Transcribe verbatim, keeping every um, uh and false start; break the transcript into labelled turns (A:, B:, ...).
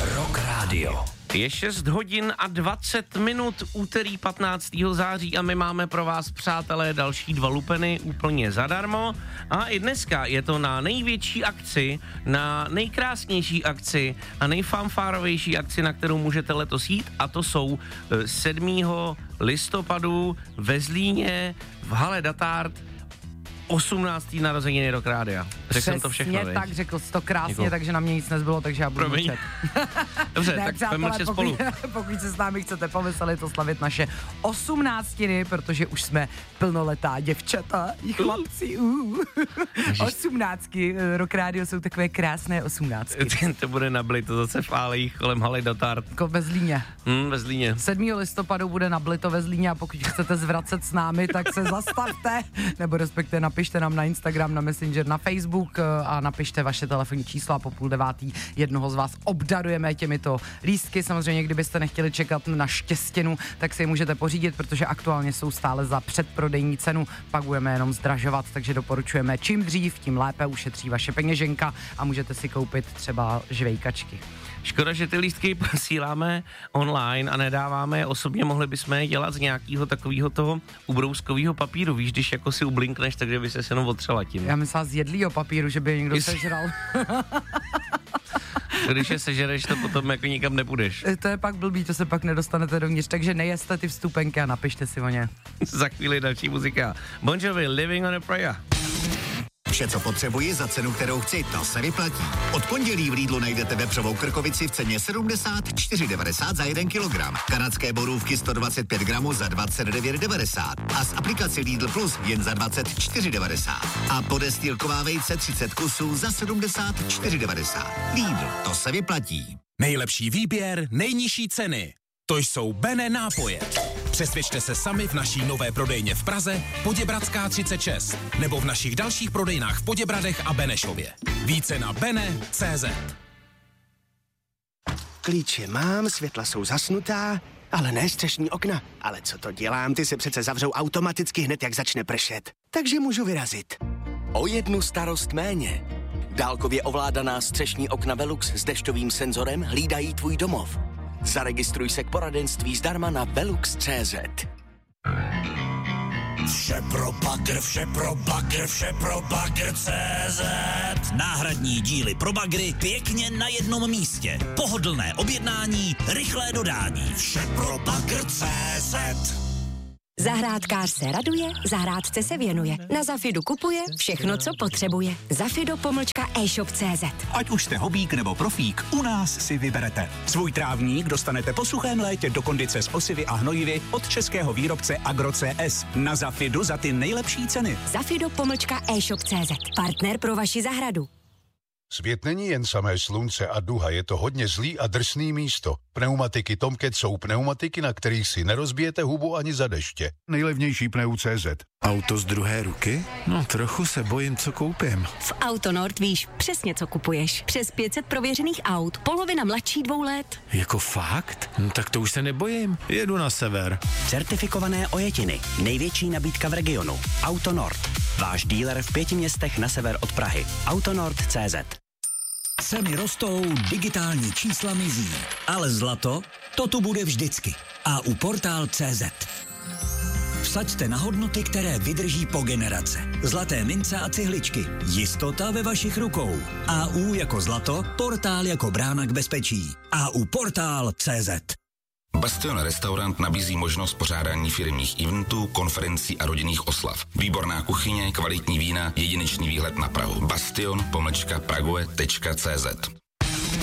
A: Rock Radio.
B: Je šest hodin a dvacet minut, úterý patnáctého září a my máme pro vás, přátelé, další dva lupeny úplně zadarmo. A i dneska je to na největší akci, na nejkrásnější akci a nejfanfárovější akci, na kterou můžete letos jít, a to jsou sedmého listopadu ve Zlíně v hale Datard osmnáctý narozeniny Rock Rádia. Řekl jsem to všechno,
C: Přesně tak, řekl jsi to krásně, Děkuji. Takže na mě nic nezbylo, takže já budu mlčet.
B: Dobře,
C: ne,
B: tak
C: přátelé,
B: budeme mlčet spolu.
C: Pokud se s námi chcete poveselit, oslavit naše osmnáctiny, protože už jsme plnoletá děvčata, i chlapci, uh. osmnáctky, Rock Radio jsou takové krásné osmnáctky.
B: To bude nablito zase v álejích kolem haly Datard.
C: Jako ve Zlíně.
B: Hmm, ve Zlíně.
C: sedmého listopadu bude nablito ve Zlíně a pokud chcete zvracet s námi, tak se zastavte, nebo respektive napište nám na Instagram, na Messenger, na Facebook a napište vaše telefonní číslo a po půl devátý jednoho z vás obdarujeme těmito lístky. Samozřejmě, kdybyste nechtěli čekat na štěstěnu, tak si je můžete pořídit, protože aktuálně jsou stále za předprodejní cenu, pak budeme jenom zdražovat, takže doporučujeme čím dřív, tím lépe ušetří vaše peněženka a můžete si koupit třeba žvejkačky.
B: Škoda, že ty lístky posíláme online a nedáváme je osobně, mohli bychom je dělat z nějakého takového toho ubrouskového papíru, víš, když jako si ublinkneš, takže by se jenom otřela tím.
C: Já myslela z jedlýho papíru, že by někdo Jsi... sežral.
B: Když je sežereš, to potom jako nikam nepůjdeš.
C: To je pak blbý, to se pak nedostanete dovnitř, takže nejeste ty vstupenky a napište si o ně.
B: Za chvíli další muzika. Bon Jovi, Living on a Prayer.
A: Vše, co potřebuji za cenu, kterou chci, to se vyplatí. Od pondělí v Lidlu najdete vepřovou krkovici v ceně sedmdesát čtyři devadesát za jeden kilogram. Kanadské borůvky sto dvacet pět gramů za dvacet devět devadesát. A s aplikací Lidl Plus jen za dvacet čtyři devadesát. A podestýlková vejce třicet kusů za sedmdesát čtyři devadesát. Lidl, to se vyplatí.
D: Nejlepší výběr, nejnižší ceny. To jsou Bene nápoje. Přesvědčte se sami v naší nové prodejně v Praze, Poděbradská třicet šest, nebo v našich dalších prodejnách v Poděbradech a Benešově. Více na bene tečka cé zet.
E: Klíče mám, světla jsou zasnutá, ale ne střešní okna. Ale co to dělám, ty se přece zavřou automaticky hned, jak začne pršet. Takže můžu vyrazit.
F: O jednu starost méně. Dálkově ovládaná střešní okna Velux s dešťovým senzorem hlídají tvůj domov. Zaregistruj se k poradenství zdarma na velux tečka cé zet.
G: Vše pro bagr, vše pro bagr, vše pro bagr tečka cé zet. Náhradní díly pro bagry pěkně na jednom místě. Pohodlné objednání, rychlé dodání. Vše pro bagr tečka cé zet.
H: Zahrádkář se raduje, zahrádce se věnuje. Na Zafidu kupuje všechno, co potřebuje. Zafido pomlčka e-shop tečka cé zet.
I: Ať už jste hobík nebo profík, u nás si vyberete. Svůj trávník dostanete po suchém létě do kondice s osivy a hnojivy od českého výrobce Agro C S. Na Zafidu za ty nejlepší ceny.
H: Zafido pomlčka e-shop tečka cé zet. Partner pro vaši zahradu.
J: Svět není jen samé slunce a duha, je to hodně zlý a drsný místo. Pneumatiky Tomcat jsou pneumatiky, na kterých si nerozbijete hubu ani za deště. Nejlevnější pneu tečka cé zet.
K: Auto z druhé ruky? No, trochu se bojím, co koupím.
H: V Autonord víš přesně, co kupuješ. Přes pět set prověřených aut, polovina mladší dvou let.
K: Jako fakt? No tak to už se nebojím. Jedu na sever.
L: Certifikované ojetiny. Největší nabídka v regionu. Autonord. Váš díler v pěti městech na sever od Prahy. Autonord tečka cé zet.
G: Ceny rostou, digitální čísla mizí. Ale zlato, to tu bude vždycky. A u portál tečka cé zet. Vsaďte na hodnoty, které vydrží po generace. Zlaté mince a cihličky. Jistota ve vašich rukou. A U jako zlato, portál jako brána k bezpečí. A U portál tečka cé zet.
M: Bastion Restaurant nabízí možnost pořádání firemních eventů, konferencí a rodinných oslav. Výborná kuchyně, kvalitní vína, jedinečný výhled na Prahu. Bastion pomlčka prague tečka cé zet.